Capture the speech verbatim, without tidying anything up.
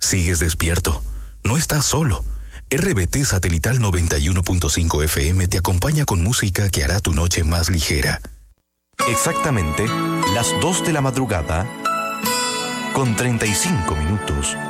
Sigues despierto. No estás solo. R B T Satelital noventa y uno punto cinco F M te acompaña con música que hará tu noche más ligera. Exactamente las dos de la madrugada con treinta y cinco minutos.